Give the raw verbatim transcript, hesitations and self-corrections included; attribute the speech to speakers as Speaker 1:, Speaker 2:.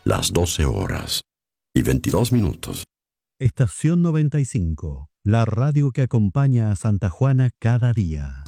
Speaker 1: las doce horas y veintidós minutos.
Speaker 2: Estación noventa y cinco, la radio que acompaña a Santa Juana cada día.